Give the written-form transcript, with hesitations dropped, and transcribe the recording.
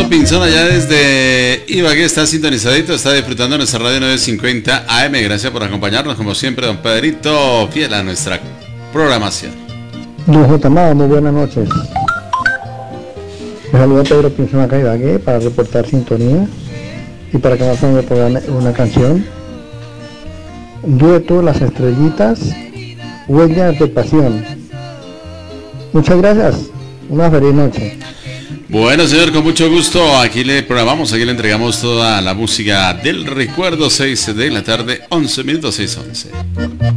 Pinzón allá desde Ibagué está sintonizadito, está disfrutando nuestra radio 950 AM. Gracias por acompañarnos, como siempre, don Pedrito, fiel a nuestra programación. Don J. Amado, muy buenas noches. Me saluda Pedro Pinzón acá de Ibagué para reportar sintonía y para que me pongan una canción. Dueto Las Estrellitas, Huellas de Pasión. Muchas gracias, una feliz noche. Bueno, señor, con mucho gusto, aquí le programamos, aquí le entregamos toda la música del recuerdo. 6 de la tarde, 11 minutos, 6:11.